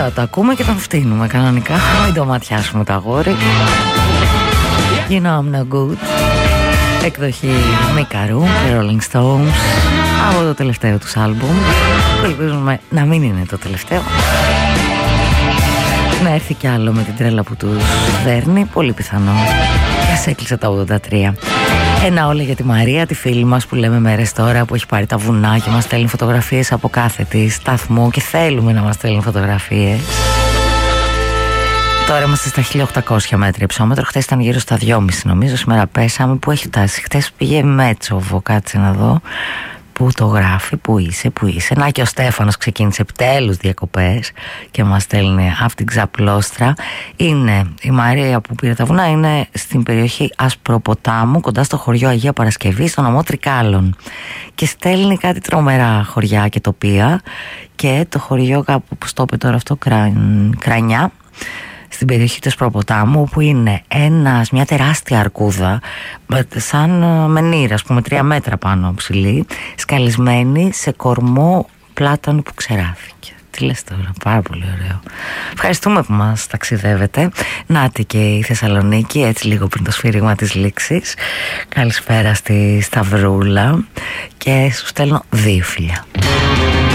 Τώρα το ακούμε και τον φτύνουμε κανονικά. Μην το ματιάσουμε το αγόρι. You know I'm no good. Εκδοχή Μικαρού και Rolling Stones από το τελευταίο τους άλμπουμ, που ελπίζουμε να μην είναι το τελευταίο, να έρθει κι άλλο με την τρέλα που τους δέρνει, πολύ πιθανό. Και ας έκλεισε τα 83. Ένα όλα για τη Μαρία, τη φίλη μας που λέμε μέρες τώρα, που έχει πάρει τα βουνά και μας στέλνει φωτογραφίες από κάθε τη σταθμό και θέλουμε να μας στέλνουν φωτογραφίες. Τώρα είμαστε στα 1800 μέτρα υψόμετρο. Χθες ήταν γύρω στα 2,5 νομίζω. Σήμερα πέσαμε. Πού έχει φτάσει? Χθες πήγε Μέτσοβο. Κάτσε να δω. Πού το γράφει, πού είσαι. Να και ο Στέφανος ξεκίνησε επιτέλους διακοπές και μας στέλνει αυτή την ξαπλώστρα. Είναι η Μαρία που πήρε τα βουνά, είναι στην περιοχή Ασπροποτάμου, κοντά στο χωριό Αγία Παρασκευή, στο νομό Τρικάλων. Και στέλνει κάτι τρομερά χωριά και τοπία. Και το χωριό κάπου που στο είπε τώρα αυτό, Κρανιά, στην περιοχή του Ασπροποτάμου, που είναι μια τεράστια αρκούδα σαν μενήρα, ας πούμε 3 μέτρα πάνω ψηλή, σκαλισμένη σε κορμό πλάτανου που ξεράφηκε. Τι λες τώρα, πάρα πολύ ωραίο. Ευχαριστούμε που μας ταξιδεύετε. Νάτι και η Θεσσαλονίκη, έτσι λίγο πριν το σφύριγμα της λήξης. Καλησπέρα στη Σταυρούλα και σου στέλνω 2 φιλιά.